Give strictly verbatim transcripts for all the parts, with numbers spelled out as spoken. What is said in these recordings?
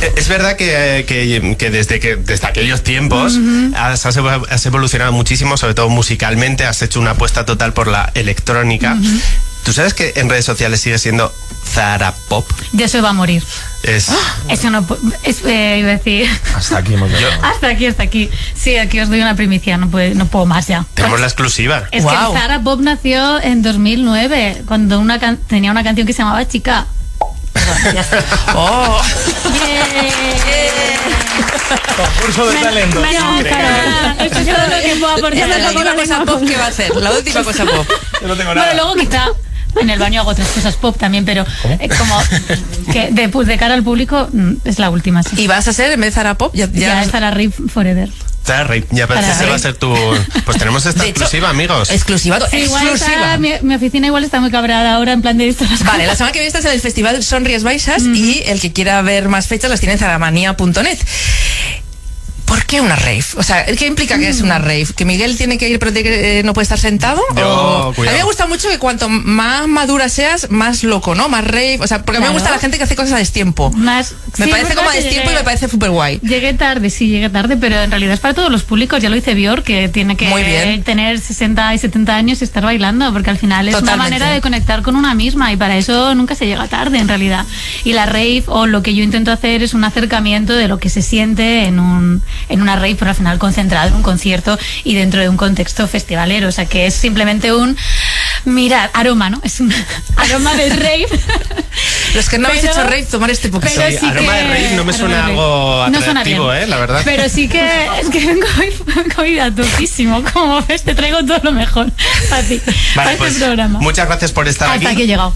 Es verdad que, que, que, desde, que desde aquellos tiempos uh-huh. has, has evolucionado muchísimo, sobre todo musicalmente, has hecho una apuesta total por la electrónica. Uh-huh. ¿Tú sabes que en redes sociales sigue siendo Zahara Pop? De eso va a morir. Es... Eso no... Es, eh, iba a decir... Hasta aquí hemos llegado. Hasta aquí, hasta aquí. Sí, aquí os doy una primicia, no puedo, no puedo más ya. Tenemos la exclusiva. Es wow. que Zahara Pop nació en dos mil nueve, cuando una can- tenía una canción que se llamaba Chica. Perdón, ya está. ¡Oh! Yeah. Concurso de talento. Bueno, claro, eso es todo lo que puedo aportar. Esa es la última cosa pop que va a hacer. La última cosa pop. Yo no tengo nada. Bueno, luego quizá en el baño hago otras cosas pop también, pero eh, como que de, pues, de cara al público es la última. Sí. ¿Y vas a ser, en vez de Zahara Pop? Ya, ya, ya estará Rave Forever. Ya parece que se va a ser tu... Pues tenemos esta de exclusiva, hecho, amigos. Exclusiva, sí, exclusiva. Está, mi, mi oficina igual está muy cabreada ahora en plan de esto. Vale, la semana que viene estás en el Festival Sonries Baixas mm. y el que quiera ver más fechas las tiene en zaramania punto net. ¿Por qué una rave? O sea, ¿qué implica que es una rave? ¿Que Miguel tiene que ir pero que, eh, no puede estar sentado? Yo, o... A mí me gusta mucho que cuanto más madura seas, más loco, ¿no? Más rave. O sea, porque claro. a mí me gusta la gente que hace cosas a destiempo. Más... Me sí, parece como a destiempo llegué... y me parece súper guay. Llegué tarde, sí, llegué tarde, pero en realidad es para todos los públicos. Ya lo dice Björk, que tiene que tener sesenta y setenta años y estar bailando, porque al final es Totalmente. Una manera de conectar con una misma y para eso nunca se llega tarde, en realidad. Y la rave, o lo que yo intento hacer, es un acercamiento de lo que se siente en, un, en una rave, pero al final concentrado en un concierto y dentro de un contexto festivalero, o sea que es simplemente un mirad, aroma, ¿no? Es un aroma de rave. Los que no pero, habéis hecho rave, tomar este poquito. Sí, sí aroma que, de rave no me suena algo atractivo, no eh, la verdad. Pero sí que es que vengo hoy, hoy a topísimo, como ves, te traigo todo lo mejor para ti, vale, para este pues, programa. Muchas gracias por estar Hasta aquí. Hasta aquí he llegado.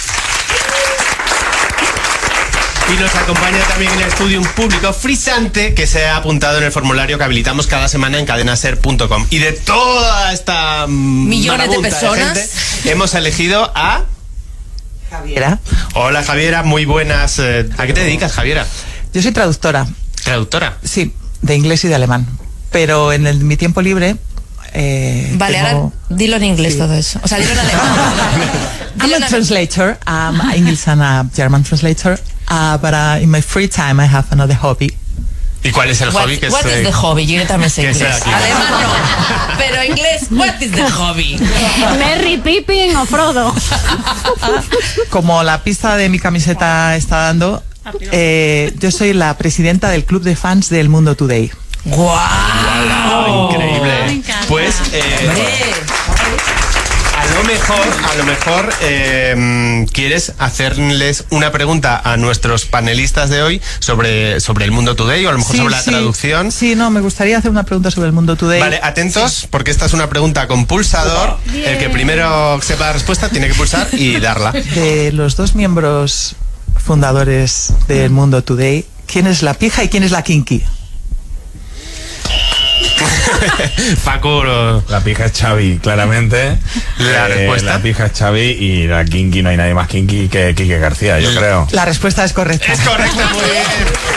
Y nos acompaña también en el estudio un público frisante que se ha apuntado en el formulario que habilitamos cada semana en cadenaser punto com. Y de toda esta millones de personas de gente, hemos elegido a Javiera. Hola Javiera, muy buenas. ¿A qué te dedicas, Javiera? Yo soy traductora. ¿Traductora? Sí, de inglés y de alemán. Pero en el, mi tiempo libre... Eh, vale, tengo... ahora dilo en inglés sí. todo eso. O sea, dilo en alemán. I'm a translator, um, English and a German translator. Uh, but uh, in my free time I have another hobby. ¿Y cuál es el what, hobby? Que what es, is the hobby? Yo también sé inglés. Alemán no, pero inglés, what is the hobby? Merry Pippin o Frodo. Como la pista de mi camiseta está dando, eh, yo soy la presidenta del club de fans del Mundo Today. ¡Guau! Wow, increíble. Pues eh, a lo mejor, a lo mejor eh, quieres hacerles una pregunta a nuestros panelistas de hoy sobre, sobre el Mundo Today o a lo mejor sí, sobre la sí. traducción. Sí, no, me gustaría hacer una pregunta sobre el Mundo Today. Vale, atentos, sí. porque esta es una pregunta con pulsador. Bien. El que primero sepa la respuesta tiene que pulsar y darla. De los dos miembros fundadores del Mundo Today, ¿quién es la pija y quién es la kinky? Paco, la pija es Xavi, claramente. La eh, respuesta. La pija es Xavi y la kinky no hay nadie más kinky que Quique García, yo creo. La respuesta es correcta. Es correcta, muy bien.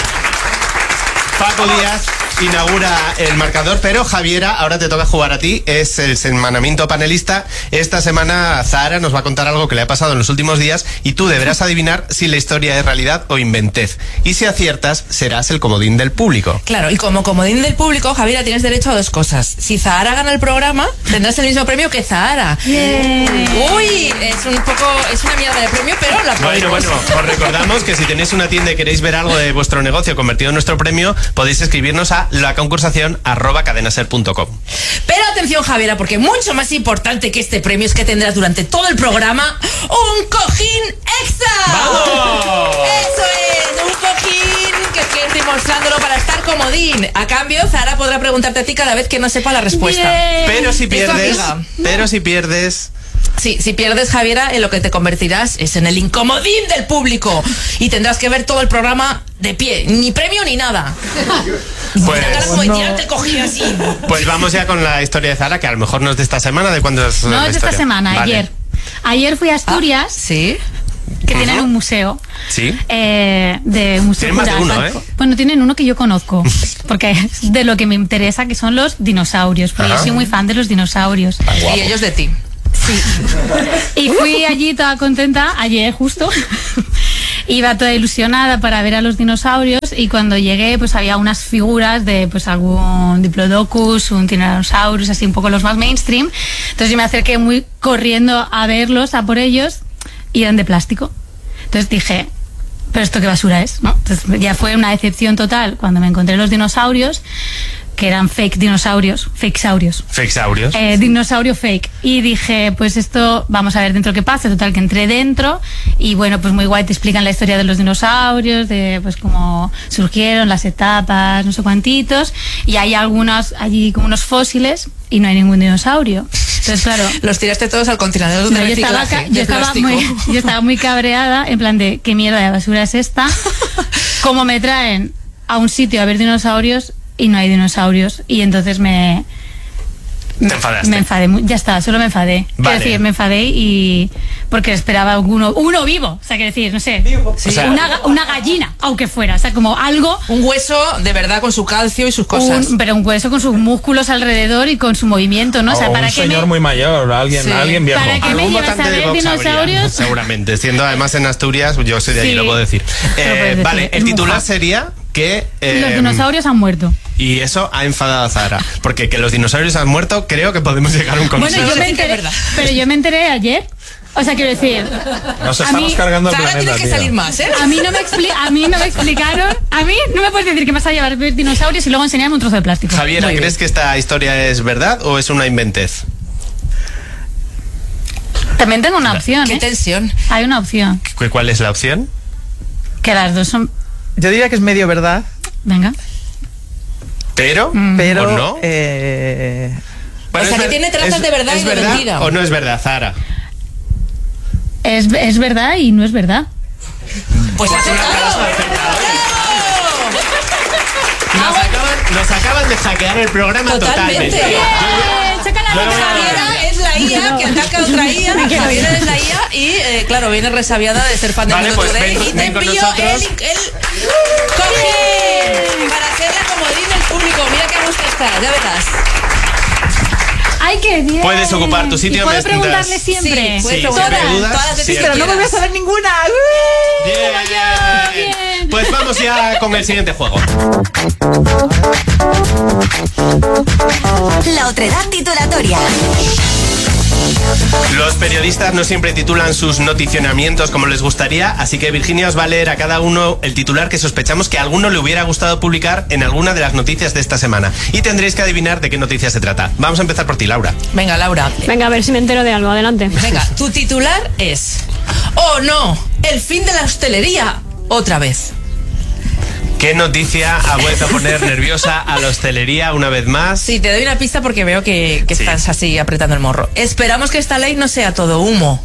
Paco Díaz inaugura el marcador, pero Javiera, ahora te toca jugar a ti, es el semanamiento panelista. Esta semana Zahara nos va a contar algo que le ha pasado en los últimos días y tú deberás adivinar si la historia es realidad o inventez. Y si aciertas, serás el comodín del público. Claro, y como comodín del público, Javiera, tienes derecho a dos cosas. Si Zahara gana el programa, tendrás el mismo premio que Zahara. Yeah. Uy, es un poco, es una mierda de premio, pero la Bueno, bueno, os recordamos que si tenéis una tienda y queréis ver algo de vuestro negocio convertido en nuestro premio, podéis escribirnos a la concursación arroba cadenaser punto com. Pero atención, Javiera, porque mucho más importante que este premio es que tendrás durante todo el programa un cojín extra. ¡Vamos! Eso es, un cojín que quiero ir mostrándolo para estar comodín. A cambio, Zahara podrá preguntarte a ti cada vez que no sepa la respuesta. Yeah. Pero si pierdes, pero si pierdes... Sí, si pierdes, Javiera, en lo que te convertirás es en el incomodín del público y tendrás que ver todo el programa de pie, ni premio ni nada. Pues, no. Te cogí así. Pues vamos ya con la historia de Zahara, que a lo mejor no es de esta semana. ¿De cuándo es? No, es de esta semana, vale. ayer. Ayer fui a Asturias. Ah, sí. Que uh-huh. tienen un museo. Sí. Eh, de museo Tienen más de uno, ¿eh? Bueno, tienen uno que yo conozco. Porque es de lo que me interesa, que son los dinosaurios. Porque uh-huh. yo soy muy fan de los dinosaurios. Ah, y ellos de ti. Sí. Y fui allí toda contenta, ayer justo. iba toda ilusionada para ver a los dinosaurios y cuando llegué pues había unas figuras de pues algún Diplodocus, un Tyrannosaurus, así un poco los más mainstream. Entonces yo me acerqué muy corriendo a verlos, a por ellos, y eran de plástico. Entonces dije, ¿pero esto qué basura es? ¿No? Entonces ya fue una decepción total cuando me encontré los dinosaurios, que eran fake dinosaurios, fakesaurios. Fakesaurios. Eh, dinosaurio fake. Y dije, pues esto, vamos a ver dentro qué pasa. Total, que entré dentro y bueno, pues muy guay, te explican la historia de los dinosaurios, de pues cómo surgieron, las etapas, no sé cuantitos. Y hay algunos, allí como unos fósiles y no hay ningún dinosaurio. Entonces, claro. Los tiraste todos al contenedor de no, reciclaje. Yo estaba, yo, estaba muy, yo estaba muy cabreada, en plan de, ¿qué mierda de basura es esta? ¿Cómo me traen a un sitio a ver dinosaurios y no hay dinosaurios? Y entonces me... Te enfadaste. Me enfadé, ya está, solo me enfadé. Vale. Quiero decir, me enfadé y... Porque esperaba uno, uno vivo, o sea, quiero decir, no sé, Sí. O sea, una, una gallina, aunque fuera, o sea, como algo... Un hueso de verdad con su calcio y sus cosas. Un, pero un hueso con sus músculos alrededor y con su movimiento, ¿no? O sea, O para un que señor me... muy mayor, alguien, Sí. alguien viejo. Para que me algún llevas a votante de ver Vox habría, dinosaurios. seguramente. Siendo además en Asturias, yo soy de allí, Sí. lo puedo decir. Lo Eh, puedes decir, vale, es el titular moja. sería que... eh, Los dinosaurios han muerto. Y eso ha enfadado a Zahara. Porque que los dinosaurios han muerto, creo que podemos llegar a un Bueno, consenso. yo me sí que es enteré, verdad. pero yo me enteré ayer. O sea, quiero decir, Nos a estamos mí- cargando el Zahara planeta, tiene que tío. salir más, ¿eh? a mí no me expli- a mí no me explicaron, a mí no me puedes decir que me vas a llevar a ver dinosaurios y luego enseñarme un trozo de plástico. Javiera, Muy bien. ¿crees que esta historia es verdad o es una inventez? También tengo una opción, Qué ¿eh? tensión. Hay una opción, ¿Cu- ¿Cuál es la opción? que las dos son... Yo diría que es medio verdad, Venga. Pero, pero... ¿o no? eh, Bueno, O sea, es que ver- tiene trazas es- de verdad ¿es y de verdad mentira. ¿O no es verdad, Zahara? Es, es verdad y no es verdad. Pues has un acertado. aplauso, Nos acaban, nos acaban de hackear el programa Totalmente. totalmente. ¡Bien! ¡Saca la yo lo voy a- Javiera es la I A que ataca a otra I A. Javiera es la I A y, eh, claro, viene resabiada de ser fan de Vale, Mundo pues Today ven- y te ven con envío nosotros. el, el cojín para hacer la comodín del público. Mira qué gusto está, ya verás. ¡Ay, qué bien! Puedes ocupar tu sitio ¿Y puedo mientras- preguntarle siempre? Sí, puedes Sí, preguntarle si me dudas, todas las veces sí. que pero no me voy a quieras. saber ninguna. Bien. Bien. Pues vamos ya con el siguiente juego. La otredad titulatoria. Los periodistas no siempre titulan sus noticionamientos como les gustaría, así que Virginia os va a leer a cada uno el titular que sospechamos que a alguno le hubiera gustado publicar en alguna de las noticias de esta semana. Y tendréis que adivinar de qué noticia se trata. Vamos a empezar por ti, Laura. Venga, Laura. Venga, a ver si me entero de algo. Adelante. Venga, tu titular es: ¡oh no! ¡El fin de la hostelería! Otra vez. ¿Qué noticia ha vuelto a poner nerviosa a la hostelería una vez más? Sí, te doy una pista porque veo que, que Sí. estás así apretando el morro. Esperamos que esta ley no sea todo humo.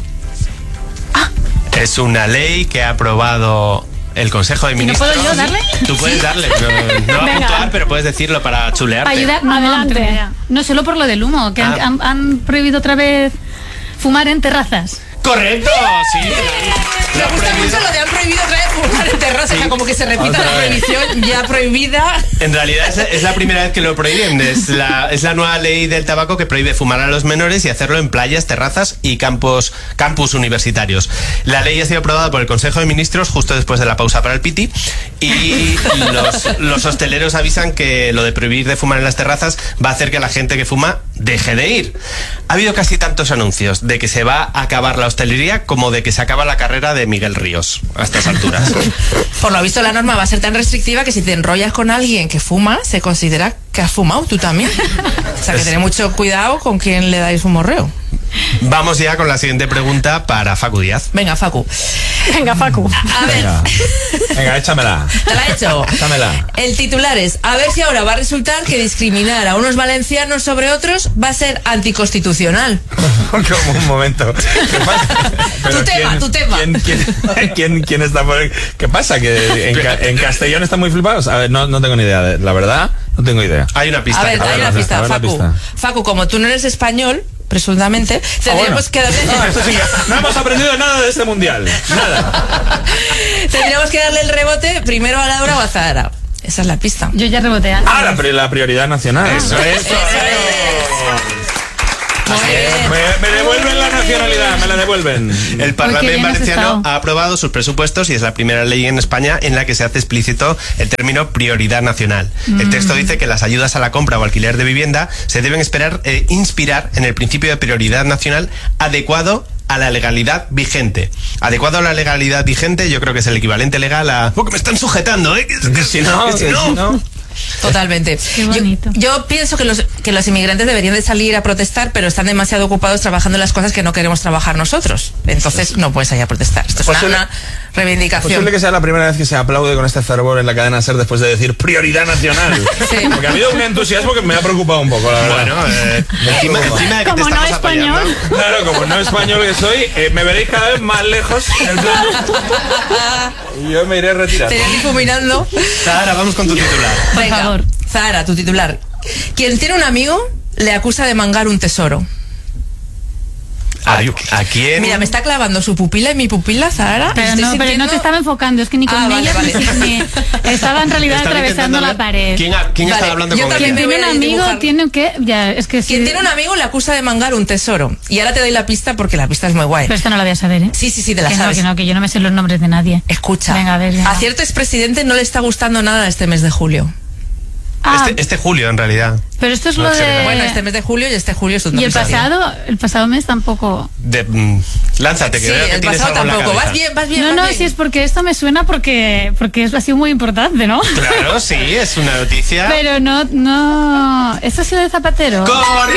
Es una ley que ha aprobado el Consejo de ¿Y no Ministros. puedo yo darle? Tú puedes darle. No, no va a Venga. puntuar, pero puedes decirlo para chulearte. Para ayudar, no, no, Adelante. no, tengo idea. No, solo por lo del humo, que han, Ah. han- han prohibido otra vez fumar en terrazas. ¡Correcto! Sí. Me La gusta prohibida- mucho lo de han prohibido otra vez fumar en terraza, Sí. que como que se repita Otra la vez. prohibición ya prohibida. En realidad es, es la primera vez que lo prohíben. Es la, es la nueva ley del tabaco que prohíbe fumar a los menores y hacerlo en playas, terrazas y campos, campus universitarios. La ley ha sido aprobada por el Consejo de Ministros justo después de la pausa para el piti y los, los hosteleros avisan que lo de prohibir de fumar en las terrazas va a hacer que la gente que fuma deje de ir. Ha habido casi tantos anuncios de que se va a acabar la hostelería como de que se acaba la carrera de Miguel Ríos a estas alturas. Por lo visto la norma va a ser tan restrictiva que si te enrollas con alguien que fuma, se considera que has fumado tú también. O sea que tened mucho cuidado con quién le dais un morreo. Vamos ya con la siguiente pregunta para Facu Díaz. Venga, Facu. Venga, Facu. A ver, Venga, venga, échamela. te la he hecho. Échamela. El titular es: a ver si ahora va a resultar que discriminar a unos valencianos sobre otros va a ser anticonstitucional. Como un momento. ¿Qué pasa? Pero Tu tema, tu tema. ¿quién, quién, quién, quién está por ahí? ¿Qué pasa? ¿Que en, Ca- en Castellón están muy flipados? A ver, no, no tengo ni idea. de- La verdad, no tengo idea. Hay una pista. A ver, que- hay una a ver, pista, a ver la Facu. pista. Facu, como tú no eres español, presuntamente, tendríamos que darle... Ah, esto sí que- no hemos aprendido nada de este mundial. Nada. Tendríamos que darle el rebote primero a Laura o a Zahara. Esa es la pista. Yo ya reboteé. Ah, la, pri- la prioridad nacional. Eso es. Eso es. Me, me devuelven la nacionalidad, me la devuelven. El Parlamento valenciano ha aprobado sus presupuestos y es la primera ley en España en la que se hace explícito el término prioridad nacional. Mm. El texto dice que las ayudas a la compra o alquiler de vivienda se deben esperar, eh, inspirar en el principio de prioridad nacional adecuado a la legalidad vigente. Adecuado a la legalidad vigente, yo creo que es el equivalente legal a... Porque me están sujetando, ¿eh? Que, que, si no, que si no... no. Totalmente. Qué bonito. Yo, yo pienso que los, que los inmigrantes deberían de salir a protestar, pero están demasiado ocupados trabajando en las cosas que no queremos trabajar nosotros. Entonces no puedes salir a protestar. Esto es una, una reivindicación. Es posible que sea la primera vez que se aplaude con este fervor en la cadena SER después de decir prioridad nacional. Sí. Porque ha habido un entusiasmo que me ha preocupado un poco, la verdad. Bueno, eh, encima, encima de que como te no estamos español. apoyando. Claro, como no español que soy, eh, me veréis cada vez más lejos. Y yo me iré retirando. Te iré difuminando. Sara, vamos con tu titular. Por Venga, favor. Zahara, tu titular. Quien tiene un amigo le acusa de mangar un tesoro. ¿A, ¿A quién? Mira, me está clavando su pupila y mi pupila, Zahara. Pero no, sintiendo... pero no te estaba enfocando, es que ni con ah, ella vale, vale. Ni, estaba en realidad estaba atravesando la pared. ¿Quién, quién vale, está hablando con Quien tiene un amigo tiene que... Ya, es que Quien sí. tiene un amigo le acusa de mangar un tesoro. Y ahora te doy la pista porque la pista es muy guay. Pero esta no la voy a saber, ¿eh? Sí, sí, sí, te la que sabes. No, que no, que yo no me sé los nombres de nadie. Escucha. Venga, a ver. Ya. A cierto expresidente no le está gustando nada este mes de julio. Ah, este, este julio, en realidad. Pero esto es no, lo de... Bueno, este mes de julio y este julio es un Y el pasado, el pasado mes tampoco... De, mm, lánzate, que sí, veo que el tienes pasado algo en la tampoco. cabeza. Vas bien, vas bien, No, vas no, bien. si es porque esto me suena porque porque es, ha sido muy importante, ¿no? Claro, sí, es una noticia. Pero no, no... ¿Esto ha sido de Zapatero? ¡Correcto!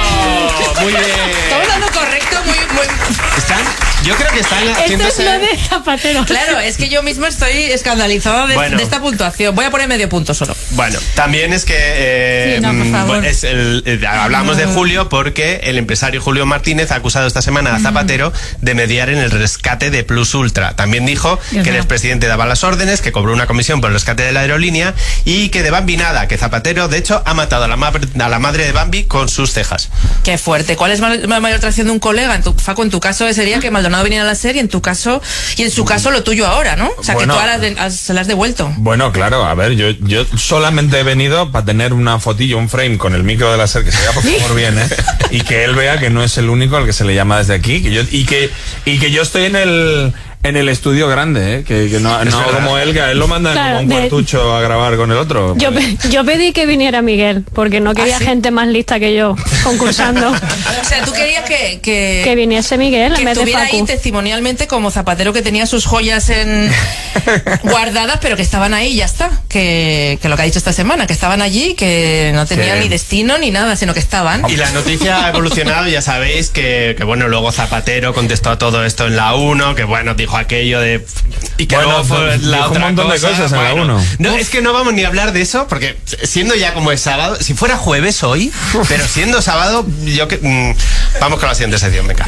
Bien. Muy bien. Estamos dando correcto, muy... muy... Están, yo creo que están Esto haciéndose... es lo de Zapatero. Claro, es que yo mismo estoy escandalizada de, bueno. de esta puntuación. Voy a poner medio punto solo. Bueno, también es que... Eh, sí, no, por favor. Es el, eh, hablamos de Julio porque el empresario Julio Martínez ha acusado esta semana a Zapatero de mediar en el rescate de Plus Ultra. También dijo Dios que el expresidente daba las órdenes, que cobró una comisión por el rescate de la aerolínea y que de Bambi nada, que Zapatero, de hecho, ha matado a la, ma a la madre de Bambi con sus cejas. Qué fuerte. ¿Cuál es la mayor traición de un colega? En tu, Facu, en tu caso sería que Maldonado viniera a la serie, en tu caso, y en su caso lo tuyo ahora, ¿no? O sea, bueno, que tú ahora de, has, se la has devuelto. Bueno, claro, a ver, yo, yo solamente he venido para tener una fotillo, un frame con el micro de la SER, que se vea por favor bien, ¿eh? Y que él vea que no es el único al que se le llama desde aquí, que yo, y que y que yo estoy en el en el estudio grande, ¿eh? Que, que no, no como él, que a él lo mandan claro, como un cuartucho a grabar con el otro. Yo, pe yo pedí que viniera Miguel, porque no quería ¿Ah, sí? gente más lista que yo concursando. O sea, tú querías que... Que, que viniese Miguel que en vez de estuviera Facu. ahí testimonialmente como Zapatero, que tenía sus joyas en guardadas, pero que estaban ahí y ya está. Que, que lo que ha dicho esta semana, que estaban allí, que no tenían sí. ni destino ni nada, sino que estaban. Y la noticia ha evolucionado, ya sabéis, que, que bueno, luego Zapatero contestó a todo esto en la uno, que bueno, dijo aquello de... Y que bueno, luego fue la otra un montón cosa, de cosas bueno, en la uno. No, es que no vamos ni a hablar de eso, porque siendo ya como es sábado, si fuera jueves hoy, pero siendo sábado, yo que... Mmm, vamos con la siguiente sección, venga.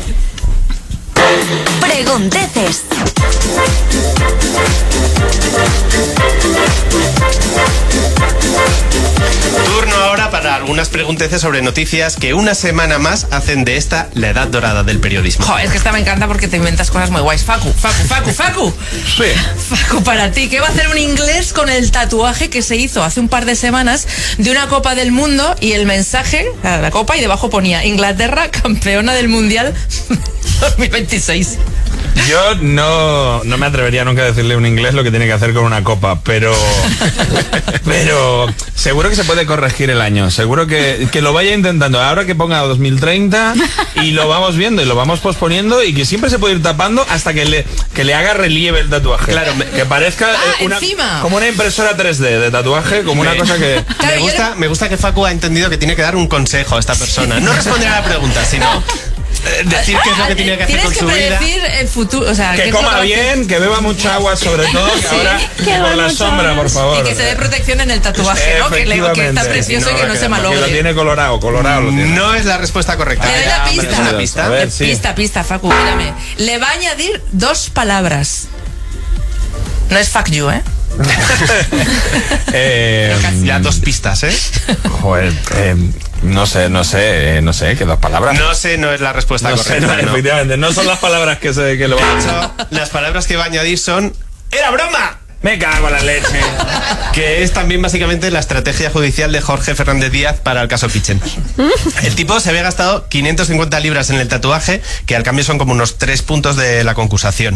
Pregunteces. Turno ahora para algunas pregunteces sobre noticias que una semana más hacen de esta la edad dorada del periodismo. Jo, es que esta me encanta porque te inventas cosas muy guays. Facu, Facu, Facu, Facu. Sí. Facu, para ti, ¿qué va a hacer un inglés con el tatuaje que se hizo hace un par de semanas de una Copa del Mundo y el mensaje, la copa, y debajo ponía Inglaterra campeona del Mundial dos mil veintiséis? Yo no, no me atrevería nunca a decirle a un inglés lo que tiene que hacer con una copa, pero pero seguro que se puede corregir el año, seguro que, que lo vaya intentando, ahora que ponga dos mil treinta y lo vamos viendo y lo vamos posponiendo y que siempre se puede ir tapando hasta que le, que le haga relieve el tatuaje. Claro, que parezca ah, eh, una, encima. como una impresora tres D de tatuaje, como una cosa que... Claro, me, gusta, me gusta que Facu ha entendido que tiene que dar un consejo a esta persona, no responder a la pregunta, sino... No. Decir qué es lo que tiene que hacer Tienes con que su vida. predecir el futuro, o sea, que coma bien, que beba mucha agua sobre todo, que sí, ahora que por la sombra, por favor. Y que se dé protección en el tatuaje, ¿no? Que, le, que está precioso no, y que no se malogre. Que lo tiene colorado, colorado lo tiene. No es la respuesta correcta. Le doy la pista. Una pista. A ver, sí. Pista, pista, Facu, mírame. Le va a añadir dos palabras. No es fuck you, ¿eh? eh ya dos pistas, ¿eh? Joder, eh, no sé, no sé, eh, no sé, que dos palabras. No sé, no es la respuesta no correcta. Sé, no, no. Efectivamente, no son las palabras que se que lo van a hecho, las palabras que va a añadir son ¡era broma! Me cago en la leche. Que es también básicamente la estrategia judicial de Jorge Fernández Díaz para el caso Kitchen. El tipo se había gastado quinientas cincuenta libras en el tatuaje, que al cambio son como unos tres puntos de la concusación.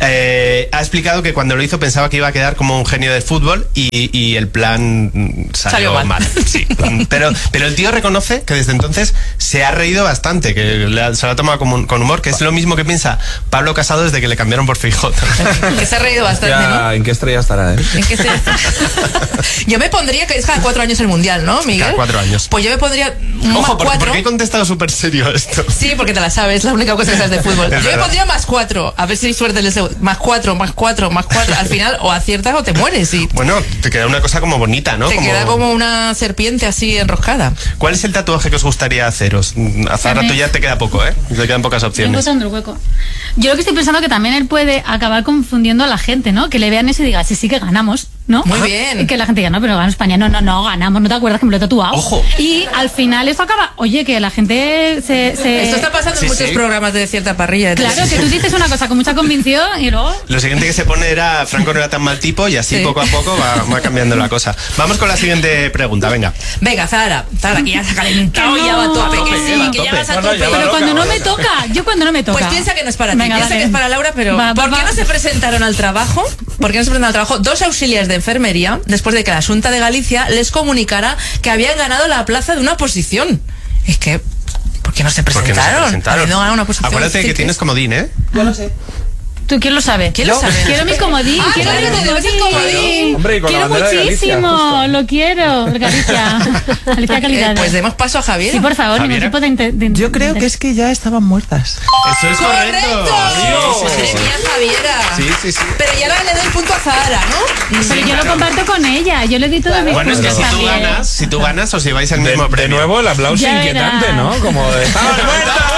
Eh, ha explicado que cuando lo hizo pensaba que iba a quedar como un genio del fútbol y, y el plan salió, salió mal. mal. Sí. Pero, pero el tío reconoce que desde entonces se ha reído bastante, que le, se lo ha tomado con, con humor, que es lo mismo que piensa Pablo Casado desde que le cambiaron por Feijóo. Que se ha reído bastante, ya, ¿no? ¿En qué estrella estará, eh? ¿En qué estrella estará? Yo me pondría, que es cada cuatro años el mundial, ¿no, Miguel? Cada cuatro años. Pues yo me pondría Ojo, más cuatro. ¿por qué he contestado súper serio esto? Sí, porque te la sabes, es la única cosa que sabes de fútbol. Es yo verdad. me pondría más cuatro, a ver si hay suerte en el segundo. Más cuatro, más cuatro, más cuatro. Al final o aciertas o te mueres. Y bueno, te queda una cosa como bonita, ¿no? Te como... queda como una serpiente así enroscada. ¿Cuál es el tatuaje que os gustaría haceros? A Zara, tú ya te queda poco, ¿eh? Te quedan pocas opciones. Encontrando el hueco. Yo lo que estoy pensando que también él puede acabar confundiendo a la gente, ¿no? Que le vean eso y diga, sí, sí que ganamos, ¿no? Muy bien. Y que la gente diga, no, pero gana España. No, no, no, ganamos. ¿No te acuerdas que me lo he tatuado? Ojo. Y al final eso acaba, oye, que la gente se... se... Esto está pasando Sí, en muchos sí. programas de cierta parrilla. Claro, que tú dices una cosa con mucha convicción y luego... Lo siguiente que se pone era Franco no era tan mal tipo y así Sí. poco a poco va, va cambiando la cosa. Vamos con la siguiente pregunta, venga. Venga, Zara, Zara, que ya se ha calentado Que y ya va a no. tope, que A tope, sí, va a que ya tope. vas a No, no, tope. ya va Pero loca, cuando no va me loca. toca, yo cuando no me toca. Pues piensa que no es para ti, Venga, piensa dale. que es para Laura, pero Va, va, ¿por qué va. no se presentaron al trabajo? ¿Por qué no se presentaron al trabajo dos auxiliares de enfermería después de que la Xunta de Galicia les comunicara que habían ganado la plaza de una oposición? Es que, ¿por qué no se ¿Por qué no se presentaron? presentaron? Habiendo ganado una oposición. Acuérdate sí, que tienes comodín, ¿eh? Yo lo sé. ¿Tú quién lo sabe? ¿Quién lo sabe? Quiero mi comodín, Ah, quiero claro, mi te debes el comodín. Hombre, y con la quiero bandera de Galicia, muchísimo, justo. lo quiero. Galicia. Galicia Eh, calidad. pues demos paso a Javier. Sí, por favor, ningún Javiera. tipo de, inte- de Yo creo que es que ya estaban muertas. Eso es ¡Correcto! correcto. Madre mía, Javiera. Sí, sí, sí. Pero ya ahora le doy el punto a Zahara, ¿no? Pero yo lo comparto con ella, yo le di todo mi Bueno, es que si tú ganas, si tú ganas os lleváis el De, mismo de premio. nuevo el aplauso Ya inquietante, verás. ¿no? Como de... ¡Estamos muertos!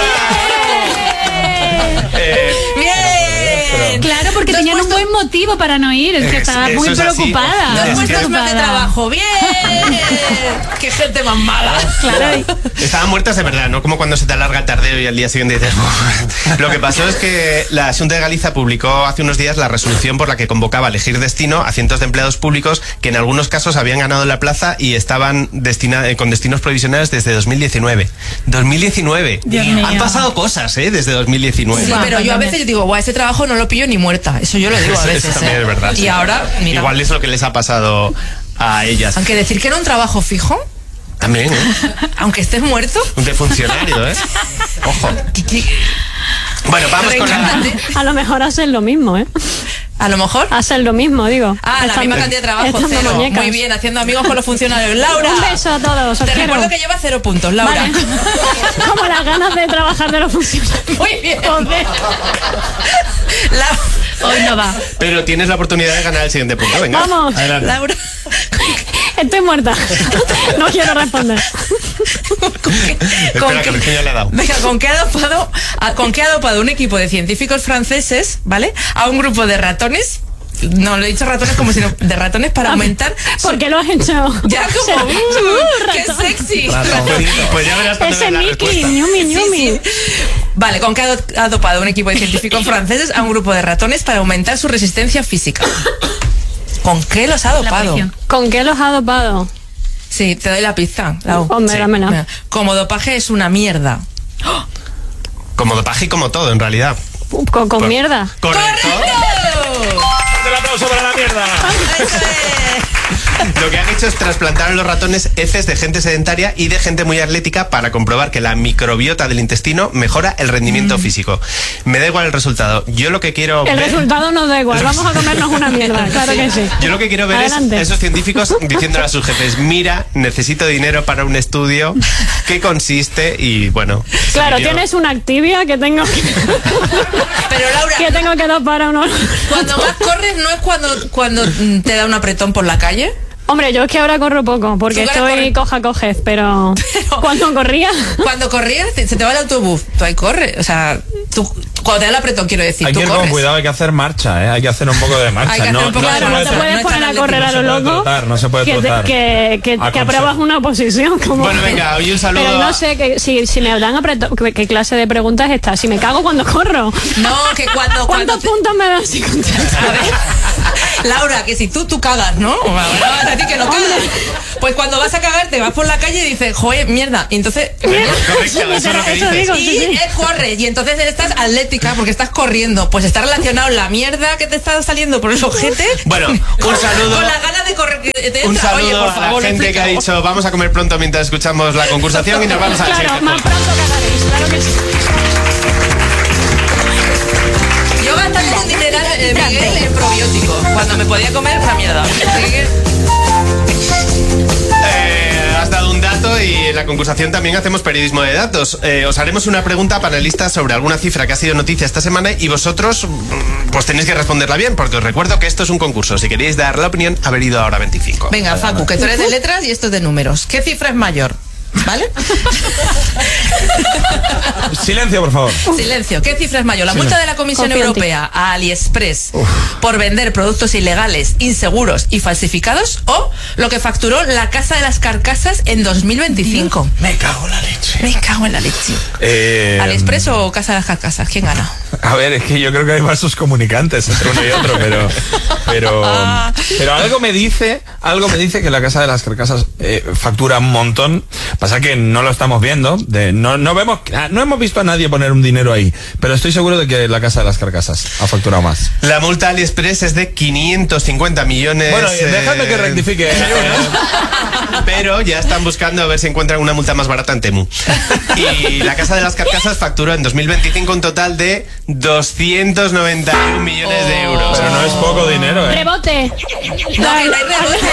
Eh, ¡Bien! Claro, porque Te has tenían un puesto- buen motivo para no ir, es que Es- estaba eso muy es así. preocupada. Dos Es muy que- puestos más de preocupada. trabajo. ¡Bien! ¡Qué gente más mala! Claro, Estaban muertas de verdad, no como cuando se te alarga el tardeo y al día siguiente dices... "Uf". Lo que pasó es que la Xunta de Galicia publicó hace unos días la resolución por la que convocaba a elegir destino a cientos de empleados públicos que en algunos casos habían ganado la plaza y estaban destina- eh, con destinos provisionales desde dos mil diecinueve. dos mil diecinueve. Dios mío. Han pasado cosas, ¿eh? Desde dos mil diecinueve. Sí, Guau, pero yo a también. veces digo, guau, ese trabajo no lo pillo ni muerta. Eso yo lo digo a Eso- veces. eso también ¿eh? es verdad. Y sí. ahora, mira. Igual es lo que les ha pasado a ellas. Aunque decir que era un trabajo fijo, También, ¿eh? aunque estés muerto. Un de funcionario, ¿eh? Ojo. que- que- Bueno, vamos con la... Reencántate. A lo mejor hacen lo mismo, ¿eh? A lo mejor. Hacen lo mismo, digo. Ah, la Estando- misma cantidad de trabajo, estando cero. muñecas. Muy bien, haciendo amigos con los funcionarios. Laura. Un beso a todos, os Te quiero. recuerdo que lleva cero puntos, Laura. Vale. Como las ganas de trabajar de los funcionarios. Muy bien. Joder. La- hoy no va. Pero tienes la oportunidad de ganar el siguiente punto. Venga. Vamos. Adelante. Laura. Estoy muerta. No quiero responder. ¿Con qué- con Espera, que qué- Virginia le ha dado. Venga, ¿con qué ha dopado, a- con qué ha dopado un equipo de científicos franceses, ¿vale? A un grupo de ratones. No, lo he dicho ratones como si no, de ratones para aumentar. su- ¿Por qué lo has hecho? Ya como. Uh, ¡Qué ratón. sexy! Pues ya verás cuando Ese veas la Mickey, respuesta. ñumi, Sí, ñumi. sí. Vale, ¿con qué ha do- ha dopado un equipo de científicos franceses a un grupo de ratones para aumentar su resistencia física? ¿Con qué los ha La dopado? presión. ¿Con qué los ha dopado? Sí, te doy la pista, Lau. Hombre, Sí. dámela. Mira, como dopaje es una mierda. Como dopaje y como todo, en realidad. Con, con Por- mierda. Correcto. ¡El aplauso para la mierda! Eso es. Lo que han hecho es trasplantar a los ratones heces de gente sedentaria y de gente muy atlética para comprobar que la microbiota del intestino mejora el rendimiento físico. Me da igual el resultado. Yo lo que quiero El ver... resultado nos da igual. Vamos a comernos una mierda. Claro que sí. Yo lo que quiero ver Adelante. es esos científicos diciéndole a sus jefes, mira, necesito dinero para un estudio, ¿qué consiste? Y bueno... Claro, se me dio- tienes una activia que tengo que, Pero Laura, que tengo que dar para unos. cuando más corres no es cuando, cuando mm, te da un apretón por la calle. Hombre, yo es que ahora corro poco porque Tú ahora estoy corres- coja cojez, pero, Pero- cuando corría. Cuando corrías te- se te va el autobús, tú ahí corres, o sea, tú, cuando te da el apretón quiero decir, Hay tú que ir con corres. cuidado, hay que hacer marcha, ¿eh? Hay que hacer un poco de marcha. Hay que hacer no, un poco no de se Claro, no puede te no puedes es poner tan a correr a atlético, lo no se puede loco. trotar, no se puede que, te- trotar. que, que, A que consejo. apruebas una oposición. Como Bueno, venga, hoy un saludo Pero a- no sé que, si, si me dan apretado, ¿qué, qué clase de pregunta es esta? Si me cago cuando corro. No, que cuando, cuando ¿Cuántos te- puntos me dan si contesto? A ver, Laura, que si tú, tú cagas, ¿no? A ti que no cagas. Pues cuando vas a cagar, te vas por la calle y dices, joder, mierda. Y entonces... Correcto, eso es lo que Eso dices. digo, Y sí, sí. eh, corres, y entonces estás atlética porque estás corriendo. Pues está relacionado la mierda que te está saliendo por el ojete. Bueno, un con- saludo. Con la gana de correr. que te Un entra. saludo Oye, por a favor, la gente que ha explícalo. dicho vamos a comer pronto mientras escuchamos la concursación y nos vamos a la Claro, siguiente más pausa. pronto cagaréis, claro que sí. Yo gastando un dineral, eh, Miguel, en probiótico. Cuando me podía comer una mierda. Así que- Eh, has dado un dato y en la concursación también hacemos periodismo de datos. Eh, os haremos una pregunta a panelistas sobre alguna cifra que ha sido noticia esta semana y vosotros mm, pues tenéis que responderla bien, porque os recuerdo que esto es un concurso. Si queréis dar la opinión, haber ido ahora veinticinco. Venga, Facu, que tú eres de letras y esto es de números. ¿Qué cifra es mayor? ¿Vale? Silencio, por favor. Silencio. ¿Qué cifra es mayor? ¿La multa de la Comisión Confío en ti. Europea a AliExpress por vender productos ilegales, inseguros y falsificados? ¿O lo que facturó la Casa de las Carcasas en dos mil veinticinco? Me cago en la leche. Me cago en la leche. Eh, ¿AliExpress o Casa de las Carcasas? ¿Quién gana? A ver, es que yo creo que hay vasos comunicantes entre uno y otro, pero pero pero algo me dice, algo me dice que la Casa de las Carcasas eh, factura un montón. Pasa que no lo estamos viendo, de, no no vemos, no hemos visto a nadie poner un dinero ahí, pero estoy seguro de que la Casa de las Carcasas ha facturado más. La multa AliExpress es de quinientos cincuenta millones. Bueno, dejadme que rectifique. eh, Pero ya están buscando a ver si encuentran una multa más barata en Temu. Y la Casa de las Carcasas facturó en dos mil veinticinco un total de doscientos noventa y un millones de euros. Pero no es poco dinero, ¿eh? Rebote. No, que no hay rebote,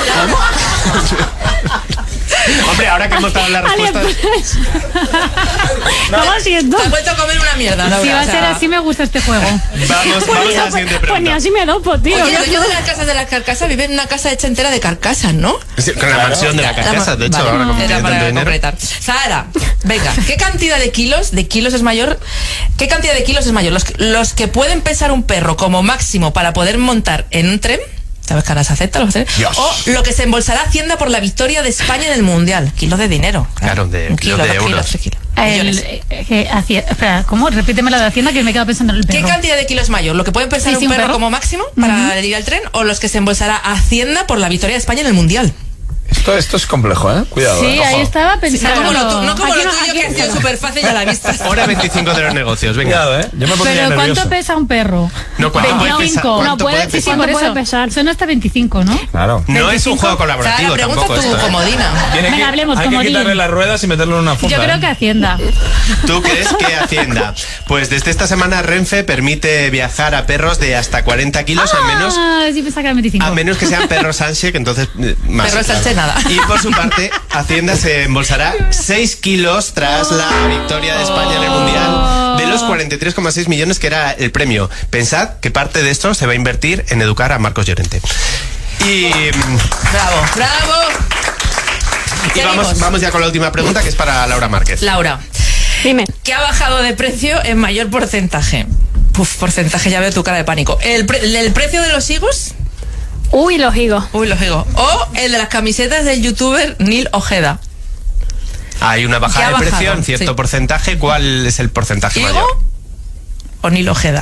Hombre, ahora que hemos dado las respuestas. AliExpress. ¿Cómo siento? Te has vuelto a comer una mierda, Laura, Si va a o sea. ser así, me gusta este juego. Vamos, vamos a la siguiente Pues ni pregunta. así me dopo, tío. Oye, el dueño de las casas de las carcasas vive en una casa hecha entera de carcasas, ¿no? Sí, con la mansión de la carcasa, de hecho, Vale, ahora como era tiene para tanto dinero. completar. Sara, venga, ¿qué cantidad de kilos, de kilos es mayor? ¿Qué cantidad de kilos es mayor? Los, los que pueden pesar un perro como máximo para poder montar en un tren, ¿sabes que ahora se acepta los trenes? Dios. O lo que se embolsará Hacienda por la victoria de España en el Mundial. Kilos de dinero. Claro, de- un kilo, kilos de dos kilos, euros. tres kilos. El, Millones. eh, que hacia- espera, ¿cómo? Repíteme la de Hacienda que me he quedado pensando en el ¿Qué perro. cantidad de kilos es mayor? ¿Lo que puede pesar Sí, un, sí, un perro perro. como máximo para ir al tren o los que se embolsará Hacienda por la victoria de España en el Mundial? Esto, esto es complejo, ¿eh? Cuidado. Sí, ¿eh? ahí Ojo. estaba No pensando. como lo, tu- no como Aquí lo no- tuyo, aquí- que ha sido súper fácil ya la vista. Hora veinticinco de los negocios, venga. Cuidado, ¿eh? Yo me pondría Pero nervioso. ¿cuánto pesa un perro? No, ¿cuánto puede pesar? veinticinco. ¿Cuánto No puede, puede sí, sí, pesar? por ¿Cuánto eso. puede pesar? Son hasta veinticinco, ¿no? Claro. No es un juego colaborativo Sara, pregunta tampoco tu esto, ¿eh? comodina. Tiene Venga, que, hablemos, hay que comodín. quitarle las ruedas y meterlo en una funda. Yo creo ¿eh? que Hacienda. ¿Tú crees que Hacienda? Pues desde esta semana Renfe permite viajar a perros de hasta cuarenta kilos, a menos Ah, sí pensaba que era veinticinco. a menos que sean perros Sánchez, que entonces eh, más. Perro Sánchez, nada. Y por su parte, Hacienda se embolsará seis kilos tras la victoria de España en el Mundial de los cuarenta y tres coma seis millones que era el premio. Pensad que parte de esto se va a invertir en educar a Marcos Llorente. Y, Bravo, bravo. y vamos, Seguimos. vamos ya con la última pregunta, que es para Laura Márquez. Laura, Dime. ¿qué ha bajado de precio en mayor porcentaje? Puf, porcentaje, ya veo tu cara de pánico. ¿El, pre- el precio de los higos? Uy, los higos. Uy, los higos. O el de las camisetas del youtuber Neil Ojeda. Hay una ¿Qué bajada ha de precio bajado? en cierto Sí. porcentaje. ¿Cuál es el porcentaje ¿Higo mayor? o Neil Ojeda?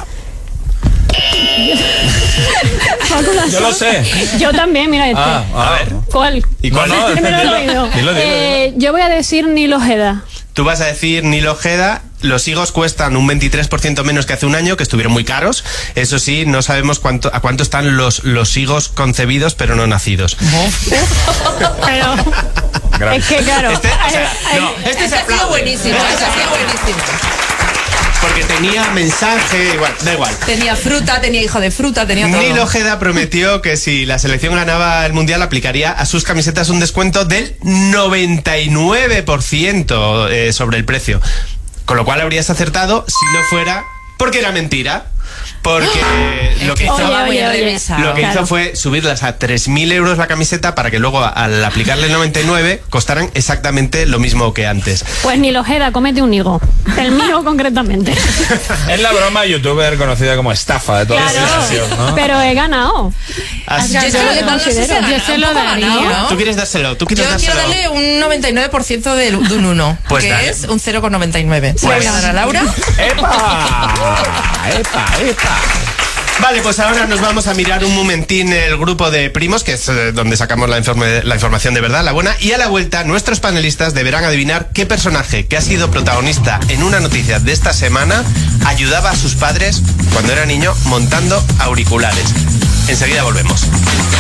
Yo lo sé. Yo también, mira este. Ah, a ver. ¿Cuál? ¿Y cuál? No, no, Que me lo he dilo, oído. dilo, dilo. Eh, yo voy a decir Nil Ojeda. Tú vas a decir Nil Ojeda. Los higos cuestan un veintitrés por ciento menos que hace un año, que estuvieron muy caros. Eso sí, no sabemos cuánto, a cuánto están los, los higos concebidos pero no nacidos. Pero Gran- es que claro. Este, o sea, Ay, no, ay, este Ese se ha sido aplaude. buenísimo, Este ese se ha sido aplaude. buenísimo. Porque tenía mensaje, igual, da igual. Tenía fruta, tenía hijo de fruta, tenía todo. Nil Ojeda prometió que si la selección ganaba el Mundial aplicaría a sus camisetas un descuento del noventa y nueve por ciento eh, sobre el precio. Con lo cual habrías acertado si no fuera porque era mentira. Porque lo que hizo... Oye, Estaba muy oye, oye. revisado. Lo que Claro. hizo fue subirlas a tres mil euros la camiseta para que luego al aplicarle el noventa y nueve costaran exactamente lo mismo que antes. Pues Nil Ojeda, comete un higo. El mío concretamente. Es la broma youtuber conocida como estafa de toda la Claro. generación, ¿no? Pero he ganado. Así- Yo, Yo creo que lo no sé si considero. ha Yo ganado, se lo un poco daría. ganado, ¿no? Tú quieres dárselo, tú quieres Yo dárselo. quiero darle un noventa y nueve por ciento de, de un uno, Pues que dale. es un cero coma noventa y nueve. Se lo voy a dar a Laura. ¡Epa! ¡Epa, epa! Vale, pues ahora nos vamos a mirar un momentín el grupo de primos, que es eh, donde sacamos la, informe, la información de verdad, la buena, y a la vuelta nuestros panelistas deberán adivinar qué personaje que ha sido protagonista en una noticia de esta semana ayudaba a sus padres cuando era niño montando auriculares. Enseguida volvemos.